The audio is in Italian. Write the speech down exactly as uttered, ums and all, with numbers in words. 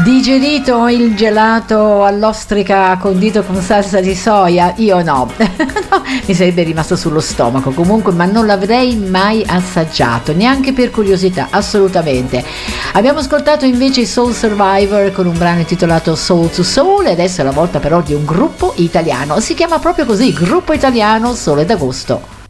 Digerito il gelato all'ostrica condito con salsa di soia? Io no, no, mi sarebbe rimasto sullo stomaco comunque, ma non l'avrei mai assaggiato, neanche per curiosità, assolutamente. Abbiamo ascoltato invece i Soul Survivor con un brano intitolato Soul to Soul, e adesso è la volta però di un gruppo italiano, si chiama proprio così, Gruppo Italiano Sole d'Agosto.